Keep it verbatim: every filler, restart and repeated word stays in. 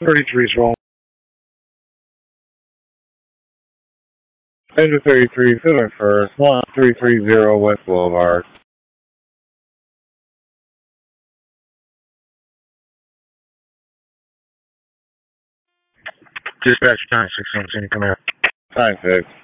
thirty-three is wrong. Engine thirty-three, filling first, one three three zero West Boulevard. Dispatch nine sixteen, come here. nine six.